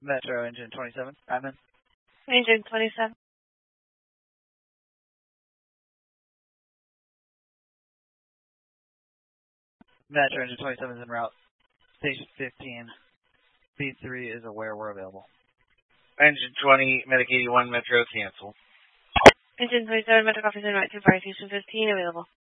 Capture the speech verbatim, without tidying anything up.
Metro engine twenty-seven, admin. Engine twenty-seven. Metro engine twenty-seven is en route. Station fifteen, B three is aware we're available. Engine twenty, Medic eighty-one, Metro, cancel. Engine twenty-seven, Metro, coffee, en route to fire station fifteen, available.